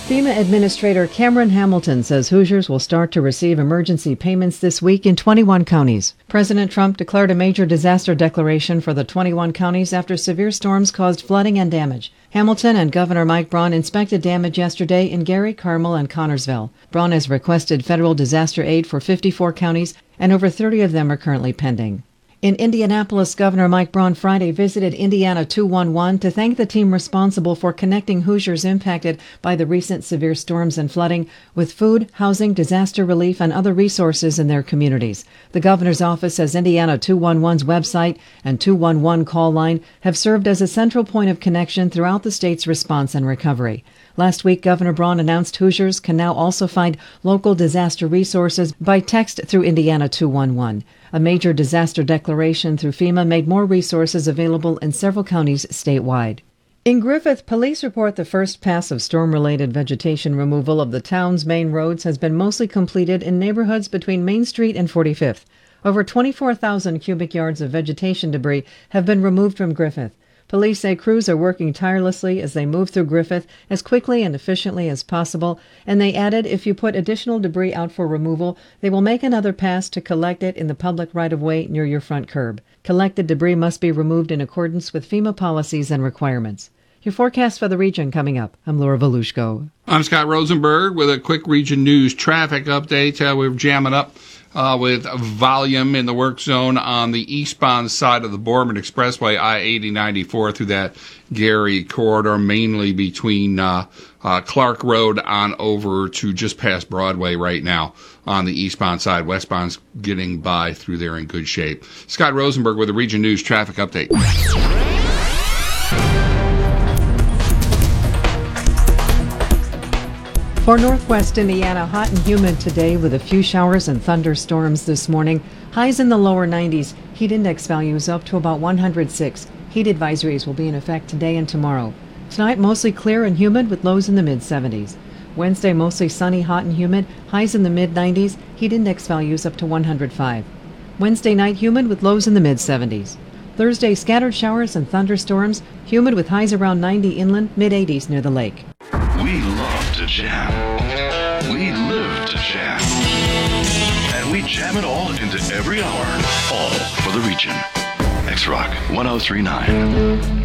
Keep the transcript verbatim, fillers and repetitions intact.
FEMA Administrator Cameron Hamilton says Hoosiers will start to receive emergency payments this week in twenty-one counties. President Trump declared a major disaster declaration for the twenty-one counties after severe storms caused flooding and damage. Hamilton and Governor Mike Braun inspected damage yesterday in Gary, Carmel, and Connorsville. Braun has requested federal disaster aid for fifty-four counties, and over thirty of them are currently pending. In Indianapolis, Governor Mike Braun Friday visited Indiana two one one to thank the team responsible for connecting Hoosiers impacted by the recent severe storms and flooding with food, housing, disaster relief, and other resources in their communities. The governor's office says Indiana two one one's website and two one one call line have served as a central point of connection throughout the state's response and recovery. Last week, Governor Braun announced Hoosiers can now also find local disaster resources by text through Indiana two one one. A major disaster declaration through FEMA made more resources available in several counties statewide. In Griffith, police report the first pass of storm-related vegetation removal of the town's main roads has been mostly completed in neighborhoods between Main Street and forty-fifth. Over twenty-four thousand cubic yards of vegetation debris have been removed from Griffith. Police say crews are working tirelessly as they move through Griffith as quickly and efficiently as possible, and they added if you put additional debris out for removal, they will make another pass to collect it in the public right-of-way near your front curb. Collected debris must be removed in accordance with FEMA policies and requirements. Your forecast for the region coming up. I'm Laura Volushko. I'm Scott Rosenberg with a quick region news traffic update. Uh, we're jamming up uh, with volume in the work zone on the eastbound side of the Boardman Expressway, I eighty ninety-four, through that Gary corridor, mainly between uh, uh, Clark Road on over to just past Broadway right now on the eastbound side. Westbound's getting by through there in good shape. Scott Rosenberg with a region news traffic update. For northwest Indiana, hot and humid today with a few showers and thunderstorms this morning. Highs in the lower nineties. Heat index values up to about one hundred six. Heat advisories will be in effect today and tomorrow. Tonight, mostly clear and humid with lows in the mid seventies. Wednesday, mostly sunny, hot and humid. Highs in the mid nineties. Heat index values up to one hundred five. Wednesday night, humid with lows in the mid seventies. Thursday, scattered showers and thunderstorms. Humid with highs around ninety inland, mid eighties near the lake. We love to jam. We live to jam. And we jam it all into every hour. All for the region. X-Rock one oh three point nine.